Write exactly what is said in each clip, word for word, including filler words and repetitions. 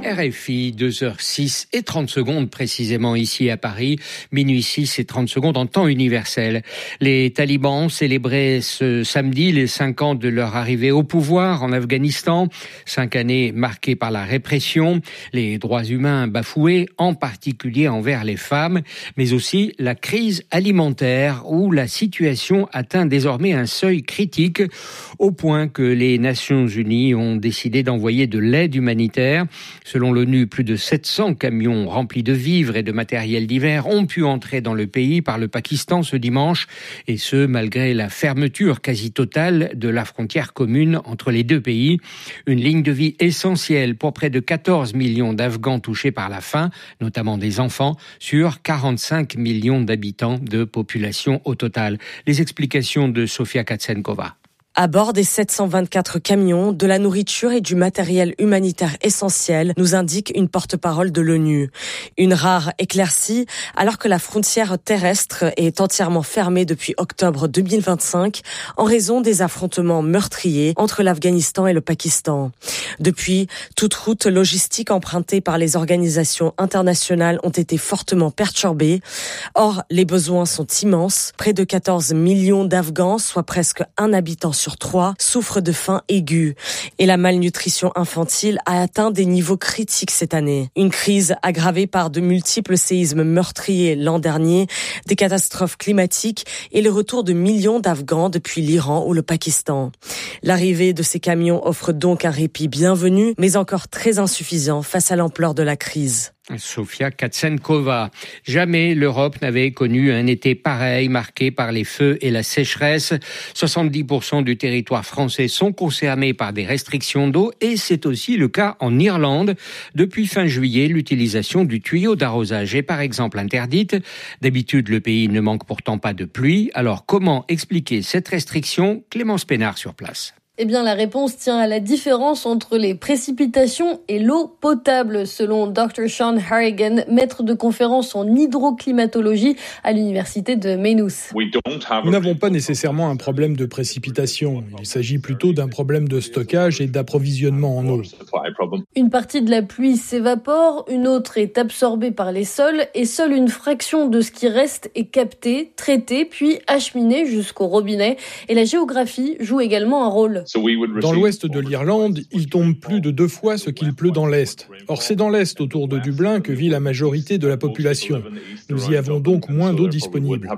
R F I, deux heures six et trente secondes précisément ici à Paris, minuit six et trente secondes en temps universel. Les talibans célébraient ce samedi les cinq ans de leur arrivée au pouvoir en Afghanistan. Cinq années marquées par la répression, les droits humains bafoués, en particulier envers les femmes, mais aussi la crise alimentaire où la situation atteint désormais un seuil critique au point que les Nations Unies ont décidé d'envoyer de l'aide humanitaire. Selon l'ONU, plus de sept cents camions remplis de vivres et de matériel divers ont pu entrer dans le pays par le Pakistan ce dimanche, et ce, malgré la fermeture quasi totale de la frontière commune entre les deux pays. Une ligne de vie essentielle pour près de quatorze millions d'Afghans touchés par la faim, notamment des enfants, sur quarante-cinq millions d'habitants de population au total. Les explications de Sofia Katsenkova. À bord des sept cent vingt-quatre camions, de la nourriture et du matériel humanitaire essentiel, nous indique une porte-parole de l'ONU. Une rare éclaircie, alors que la frontière terrestre est entièrement fermée depuis octobre deux mille vingt-cinq en raison des affrontements meurtriers entre l'Afghanistan et le Pakistan. Depuis, toutes routes logistiques empruntées par les organisations internationales ont été fortement perturbées. Or, les besoins sont immenses. Près de quatorze millions d'Afghans, soit presque un habitant sur trois, souffrent de faim aiguë. Et la malnutrition infantile a atteint des niveaux critiques cette année. Une crise aggravée par de multiples séismes meurtriers l'an dernier, des catastrophes climatiques et le retour de millions d'Afghans depuis l'Iran ou le Pakistan. L'arrivée de ces camions offre donc un répit bienvenu, mais encore très insuffisant face à l'ampleur de la crise. Sofia Katsenkova. Jamais l'Europe n'avait connu un été pareil, marqué par les feux et la sécheresse. soixante-dix pour cent du territoire français sont concernés par des restrictions d'eau et c'est aussi le cas en Irlande. Depuis fin juillet, l'utilisation du tuyau d'arrosage est par exemple interdite. D'habitude, le pays ne manque pourtant pas de pluie. Alors comment expliquer cette restriction? Clémence Pénard sur place. Eh bien, la réponse tient à la différence entre les précipitations et l'eau potable, selon docteur Sean Harrigan, maître de conférence en hydroclimatologie à l'université de Maynooth. Nous n'avons pas nécessairement un problème de précipitation. Il s'agit plutôt d'un problème de stockage et d'approvisionnement en eau. Une partie de la pluie s'évapore, une autre est absorbée par les sols et seule une fraction de ce qui reste est captée, traitée, puis acheminée jusqu'au robinet. Et la géographie joue également un rôle. Dans l'ouest de l'Irlande, il tombe plus de deux fois ce qu'il pleut dans l'est. Or, c'est dans l'est, autour de Dublin, que vit la majorité de la population. Nous y avons donc moins d'eau disponible.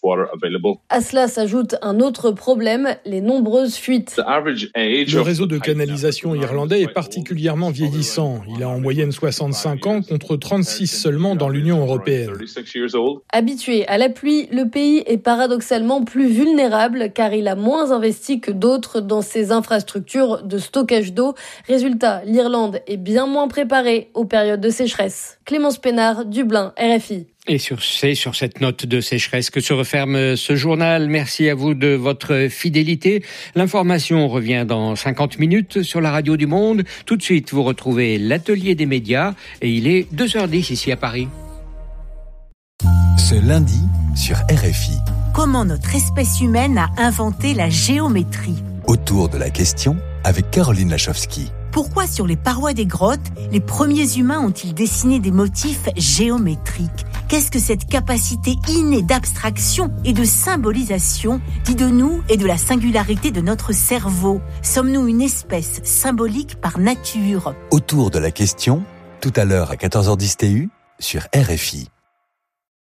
À cela s'ajoute un autre problème, les nombreuses fuites. Le réseau de canalisation irlandais est particulièrement vieillissant. Il a en moyenne soixante-cinq ans contre trente-six seulement dans l'Union européenne. Habitué à la pluie, le pays est paradoxalement plus vulnérable car il a moins investi que d'autres dans ses infrastructures de stockage d'eau. Résultat, l'Irlande est bien moins préparée aux périodes de sécheresse. Clémence Pénard, Dublin, R F I. Et sur, c'est sur cette note de sécheresse que se referme ce journal. Merci à vous de votre fidélité. L'information revient dans cinquante minutes sur la radio du Monde. Tout de suite, vous retrouvez l'atelier des médias et il est deux heures dix ici à Paris. Ce lundi sur R F I. Comment notre espèce humaine a inventé la géométrie? Autour de la question avec Caroline Lachowski. Pourquoi sur les parois des grottes, les premiers humains ont-ils dessiné des motifs géométriques? Qu'est-ce que cette capacité innée d'abstraction et de symbolisation dit de nous et de la singularité de notre cerveau? Sommes-nous une espèce symbolique par nature? Autour de la question, tout à l'heure à quatorze heures dix T U sur R F I.